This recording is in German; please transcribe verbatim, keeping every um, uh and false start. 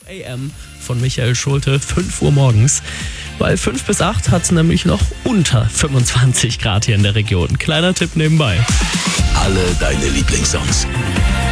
A M von Michael Schulte, fünf Uhr morgens. Bei fünf bis acht hat es nämlich noch unter fünfundzwanzig Grad hier in der Region. Kleiner Tipp nebenbei. Alle deine Lieblingssongs.